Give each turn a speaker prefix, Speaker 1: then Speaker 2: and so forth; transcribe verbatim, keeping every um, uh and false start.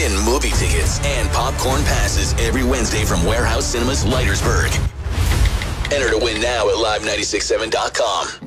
Speaker 1: win movie tickets and popcorn passes every Wednesday from Warehouse Cinemas Leitersburg. Enter to win now at live nine six seven dot com.